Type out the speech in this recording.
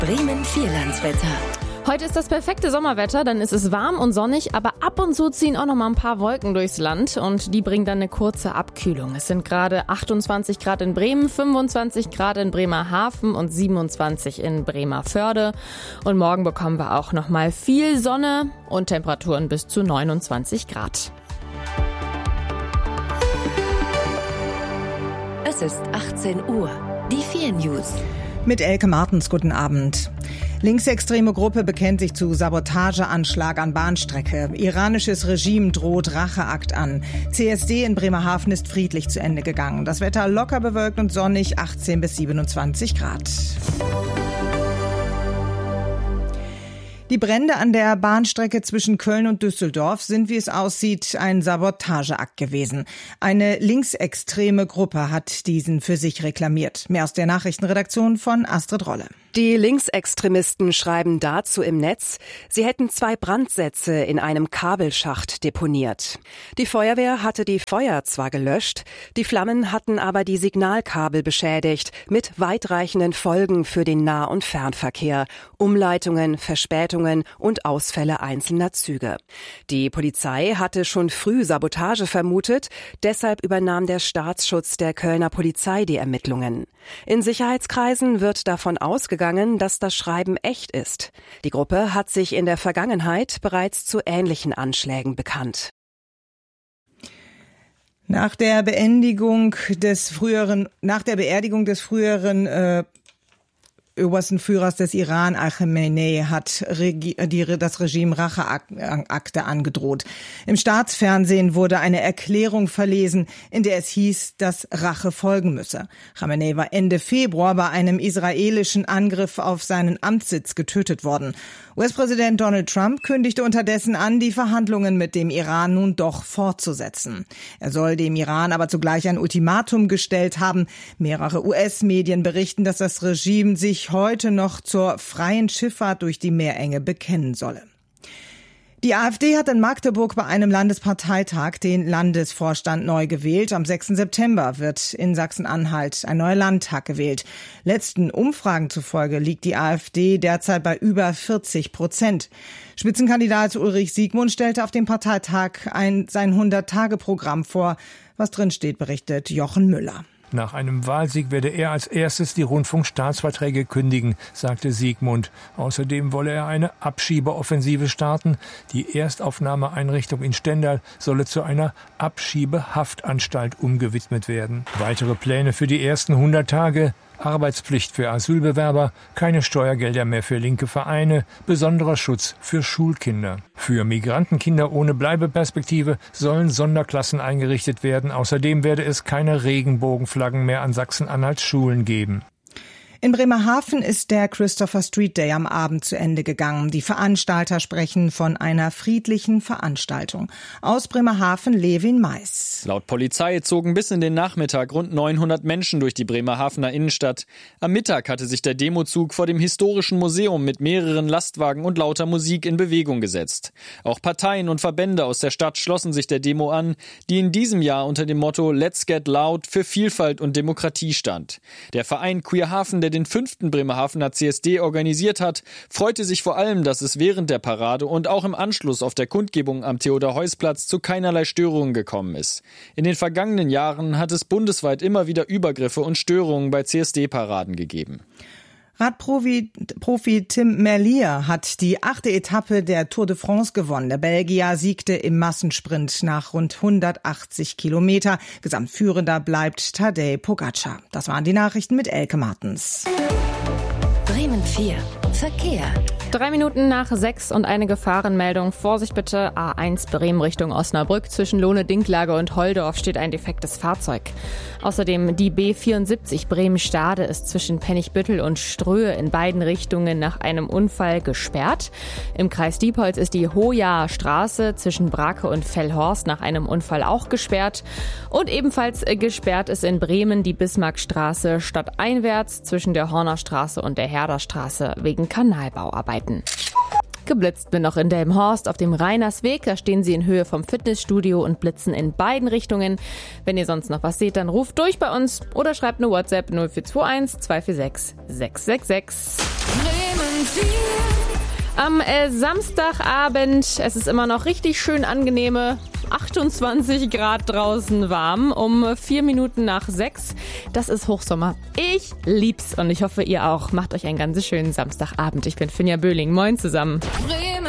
Bremen Vierlandswetter. Heute ist das perfekte Sommerwetter, dann ist es warm und sonnig, aber ab und zu ziehen auch noch mal ein paar Wolken durchs Land und die bringen dann eine kurze Abkühlung. Es sind gerade 28 Grad in Bremen, 25 Grad in Bremerhaven und 27 in Bremerförde. Und morgen bekommen wir auch noch mal viel Sonne und Temperaturen bis zu 29 Grad. Es ist 18 Uhr. Die 4 News. Mit Elke Martens, guten Abend. Linksextreme Gruppe bekennt sich zu Sabotageanschlag an Bahnstrecke. Iranisches Regime droht Racheakt an. CSD in Bremerhaven ist friedlich zu Ende gegangen. Das Wetter locker bewölkt und sonnig, 18 bis 27 Grad. Die Brände an der Bahnstrecke zwischen Köln und Düsseldorf sind, wie es aussieht, ein Sabotageakt gewesen. Eine linksextreme Gruppe hat diesen für sich reklamiert. Mehr aus der Nachrichtenredaktion von Astrid Rolle. Die Linksextremisten schreiben dazu im Netz, sie hätten 2 Brandsätze in einem Kabelschacht deponiert. Die Feuerwehr hatte die Feuer zwar gelöscht, die Flammen hatten aber die Signalkabel beschädigt, mit weitreichenden Folgen für den Nah- und Fernverkehr, Umleitungen, Verspätungen und Ausfälle einzelner Züge. Die Polizei hatte schon früh Sabotage vermutet, deshalb übernahm der Staatsschutz der Kölner Polizei die Ermittlungen. In Sicherheitskreisen wird davon ausgegangen, dass das Schreiben echt ist. Die Gruppe hat sich in der Vergangenheit bereits zu ähnlichen Anschlägen bekannt. Nach der Beerdigung des früheren obersten Führers des Iran, Khamenei, hat das Regime Racheakte angedroht. Im Staatsfernsehen wurde eine Erklärung verlesen, in der es hieß, dass Rache folgen müsse. Khamenei war Ende Februar bei einem israelischen Angriff auf seinen Amtssitz getötet worden. US-Präsident Donald Trump kündigte unterdessen an, die Verhandlungen mit dem Iran nun doch fortzusetzen. Er soll dem Iran aber zugleich ein Ultimatum gestellt haben. Mehrere US-Medien berichten, dass das Regime sich heute noch zur freien Schifffahrt durch die Meerenge bekennen solle. Die AfD hat in Magdeburg bei einem Landesparteitag den Landesvorstand neu gewählt. Am 6. September wird in Sachsen-Anhalt ein neuer Landtag gewählt. Letzten Umfragen zufolge liegt die AfD derzeit bei über 40%. Spitzenkandidat Ulrich Siegmund stellte auf dem Parteitag sein 100-Tage-Programm vor. Was drinsteht, berichtet Jochen Müller. Nach einem Wahlsieg werde er als erstes die Rundfunkstaatsverträge kündigen, sagte Siegmund. Außerdem wolle er eine Abschiebeoffensive starten. Die Erstaufnahmeeinrichtung in Stendal solle zu einer Abschiebehaftanstalt umgewidmet werden. Weitere Pläne für die ersten 100 Tage: Arbeitspflicht für Asylbewerber, keine Steuergelder mehr für linke Vereine, besonderer Schutz für Schulkinder. Für Migrantenkinder ohne Bleibeperspektive sollen Sonderklassen eingerichtet werden. Außerdem werde es keine Regenbogenflaggen mehr an Sachsen-Anhalts Schulen geben. In Bremerhaven ist der Christopher Street Day am Abend zu Ende gegangen. Die Veranstalter sprechen von einer friedlichen Veranstaltung. Aus Bremerhaven Levin Mais. Laut Polizei zogen bis in den Nachmittag rund 900 Menschen durch die Bremerhavener Innenstadt. Am Mittag hatte sich der Demozug vor dem historischen Museum mit mehreren Lastwagen und lauter Musik in Bewegung gesetzt. Auch Parteien und Verbände aus der Stadt schlossen sich der Demo an, die in diesem Jahr unter dem Motto Let's Get Loud für Vielfalt und Demokratie stand. Der Verein Queerhaven, der den 5. Bremerhavener CSD organisiert hat, freute sich vor allem, dass es während der Parade und auch im Anschluss auf der Kundgebung am Theodor-Heuss-Platz zu keinerlei Störungen gekommen ist. In den vergangenen Jahren hat es bundesweit immer wieder Übergriffe und Störungen bei CSD-Paraden gegeben. Radprofi Tim Merlier hat die 8. Etappe der Tour de France gewonnen. Der Belgier siegte im Massensprint nach rund 180 Kilometer. Gesamtführender bleibt Tadej Pogacar. Das waren die Nachrichten mit Elke Martens. Bremen 4. Verkehr. 3 Minuten nach 6 und eine Gefahrenmeldung. Vorsicht bitte, A1 Bremen Richtung Osnabrück. Zwischen Lohne-Dinklage und Holdorf steht ein defektes Fahrzeug. Außerdem die B74 Bremen-Stade ist zwischen Pennigbüttel und Ströhe in beiden Richtungen nach einem Unfall gesperrt. Im Kreis Diepholz ist die Hojaer Straße zwischen Brake und Fellhorst nach einem Unfall auch gesperrt. Und ebenfalls gesperrt ist in Bremen die Bismarckstraße stadteinwärts zwischen der Horner Straße und der Herderstraße wegen Kanalbauarbeiten. Geblitzt wird noch in Delmenhorst auf dem Rainersweg. Da stehen sie in Höhe vom Fitnessstudio und blitzen in beiden Richtungen. Wenn ihr sonst noch was seht, dann ruft durch bei uns oder schreibt eine WhatsApp 0421 246 666. Am Samstagabend, es ist immer noch richtig schön angenehme 28 Grad draußen warm, um 4 Minuten nach 6. Das ist Hochsommer. Ich lieb's und ich hoffe, ihr auch. Macht euch einen ganz schönen Samstagabend. Ich bin Finja Böhling. Moin zusammen. Bremen